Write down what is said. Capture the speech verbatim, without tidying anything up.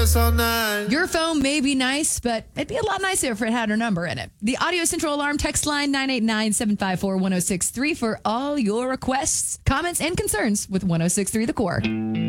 us all night. Your phone may be nice, but it'd be a lot nicer if it had her number in it. The Audio Central Alarm text line nine eight nine, seven five four, one oh six three for all your requests, comments, and concerns with one oh six three The Core.